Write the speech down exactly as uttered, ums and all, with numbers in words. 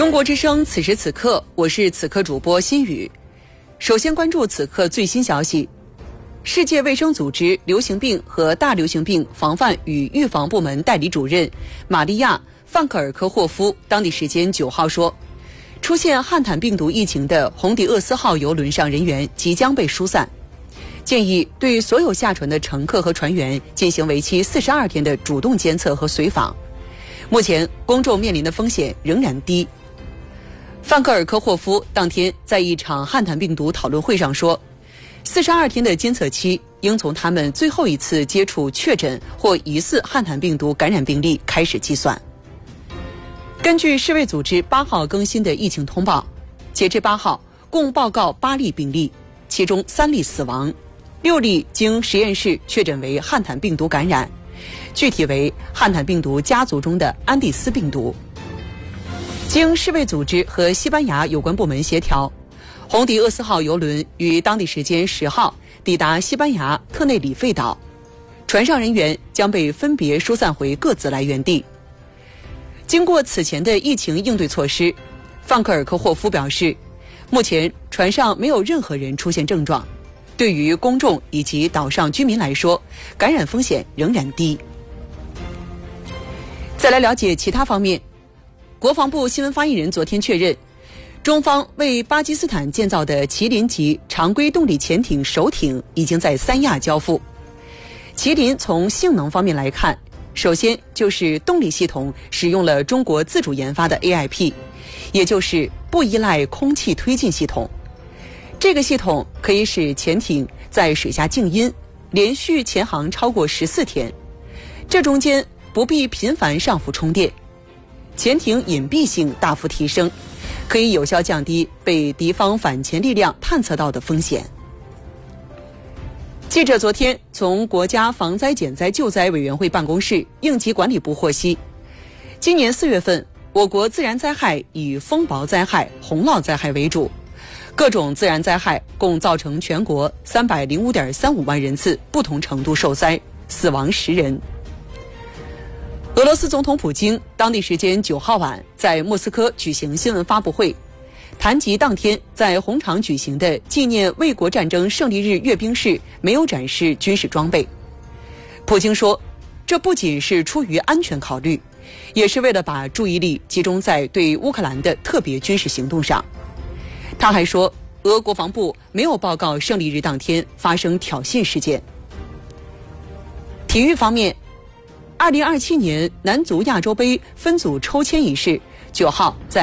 中国之声，此时此刻，我是此刻主播心雨。首先关注此刻最新消息。世界卫生组织流行病和大流行病防范与预防部门代理主任玛利亚·范克尔科霍夫当地时间九号说，出现汉坦病毒疫情的红迪厄斯号邮轮上人员即将被疏散，建议对所有下船的乘客和船员进行为期四十二天的主动监测和随访。目前公众面临的风险仍然低。范克尔科霍夫当天在一场汉坦病毒讨论会上说，四十二天的监测期应从他们最后一次接触确诊或疑似汉坦病毒感染病例开始计算。根据世卫组织八号更新的疫情通报，截至八号共报告八例病例，其中三例死亡，六例经实验室确诊为汉坦病毒感染，具体为汉坦病毒家族中的安第斯病毒。经世卫组织和西班牙有关部门协调，红迪厄斯号邮轮于当地时间十号抵达西班牙特内里费岛，船上人员将被分别疏散回各自来源地。经过此前的疫情应对措施，范克尔科霍夫表示，目前船上没有任何人出现症状，对于公众以及岛上居民来说，感染风险仍然低。再来了解其他方面，国防部新闻发言人昨天确认，中方为巴基斯坦建造的麒麟级常规动力潜艇首艇已经在三亚交付。麒麟从性能方面来看，首先就是动力系统使用了中国自主研发的 A I P， 也就是不依赖空气推进系统。这个系统可以使潜艇在水下静音，连续潜航超过十四天，这中间不必频繁上浮充电，潜艇隐蔽性大幅提升，可以有效降低被敌方反潜力量探测到的风险。记者昨天从国家防灾减灾救灾委员会办公室应急管理部获悉，今年四月份，我国自然灾害以风雹灾害、洪涝灾害为主，各种自然灾害共造成全国三百零五点三五万人次不同程度受灾，死亡十人。俄罗斯总统普京当地时间九号晚在莫斯科举行新闻发布会，谈及当天在红场举行的纪念卫国战争胜利日阅兵式没有展示军事装备。普京说，这不仅是出于安全考虑，也是为了把注意力集中在对乌克兰的特别军事行动上。他还说，俄国防部没有报告胜利日当天发生挑衅事件。体育方面，二零二七年男足亚洲杯分组抽签仪式九号在